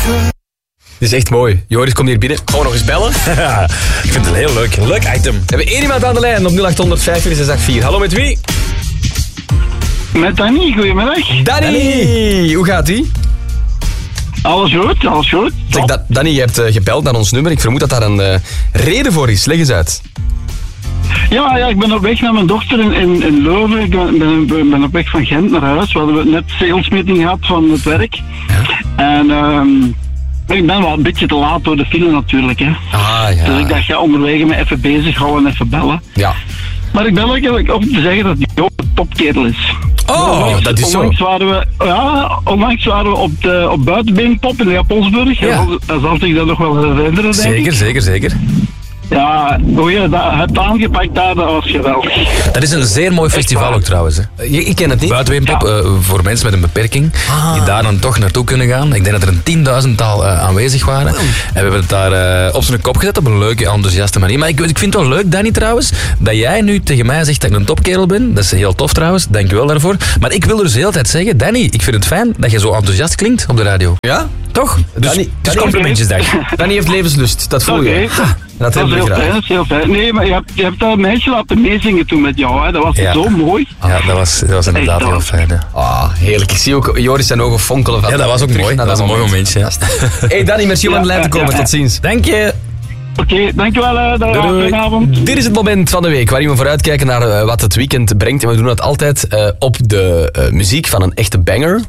Dit is echt mooi. Joris komt hier binnen. Gaan we nog eens bellen? Ik vind het heel leuk. Leuk item. We hebben 1 iemand aan de lijn op 0800 54684. Hallo, met wie? Met Danny, goedemiddag. Danny! Hoe gaat ie? Alles goed, alles goed. Zeg, Danny, je hebt gebeld naar ons nummer. Ik vermoed dat daar een reden voor is. Leg eens uit. Ja, ik ben op weg naar mijn dochter in Leuven. Ik ben op weg van Gent naar huis. We hadden net salesmeeting gehad van het werk. Ja. En ik ben wel een beetje te laat door de file natuurlijk. Hè. Ah, ja. Dus ik dacht, onderwege me even bezig houden en even bellen. Ja. Maar ik ben eigenlijk om te zeggen dat die Jo een topkerel is. Oh, dat is zo. Onlangs waren we op Buitenbeenpop in Japonsburg. Ja. Hij zal zich dat nog wel herinneren, denk ik. Zeker. Ja, hoe je dat hebt aangepakt daar, dat was geweldig. Dat is een zeer mooi festival ook trouwens. Hè. Ik ken het niet. Buitenbeenpop, voor mensen met een beperking, die daar dan toch naartoe kunnen gaan. Ik denk dat er een 10.000-tal aanwezig waren. En we hebben het daar op zijn kop gezet op een leuke, enthousiaste manier. Maar ik vind het wel leuk, Danny, trouwens, dat jij nu tegen mij zegt dat ik een topkerel ben. Dat is heel tof trouwens, dank je wel daarvoor. Maar ik wil dus de hele tijd zeggen, Danny, ik vind het fijn dat je zo enthousiast klinkt op de radio. Ja? Toch? Dus het is complimentjesdag. Danny heeft levenslust, dat voel je. Dat is heel fijn, dat is heel fijn. Nee, maar je hebt dat meisje laten meezingen toen met jou, hè. Dat was zo mooi. Ja, dat was inderdaad heel fijn. Hè. Ah, heerlijk. Ik zie ook Joris zijn ogen fonkelen van. Ja, dat was ook mooi. Dat was een mooi momentje. Ja. Hey Danny, merci om aan de lijn te komen. Tot ziens. Dank je. Oké, dankjewel. Goedenavond. Dit is het moment van de week waarin we vooruitkijken naar wat het weekend brengt. En we doen dat altijd op de muziek van een echte banger.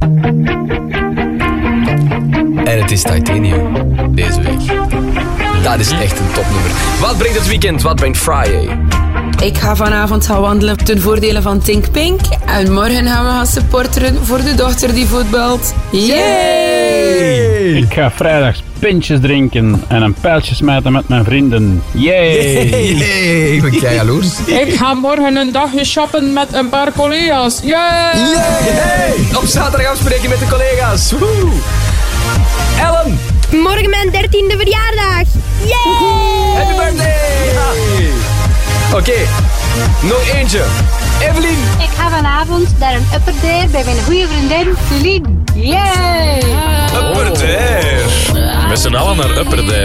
En het is Titanium deze week. Dat is echt een topnummer. Wat brengt het weekend? Wat brengt Friday? Ik ga vanavond gaan wandelen ten voordele van Think Pink. En morgen gaan we gaan supporteren voor de dochter die voetbalt. Yay! Ik ga vrijdags pintjes drinken en een pijltje smijten met mijn vrienden. Yay! Ik ben kei jaloers. Ik ga morgen een dagje shoppen met een paar collega's. Yay! Yay! Op zaterdag afspreken met de collega's. Woehoe. Ellen! Morgen mijn 13e verjaardag. Yay! Happy birthday! Ja. Oké, nog eentje. Evelien! Ik ga vanavond naar een upperdeer bij mijn goede vriendin Celine. Yay! Upperdeer. Met z'n allen naar Upperdeer.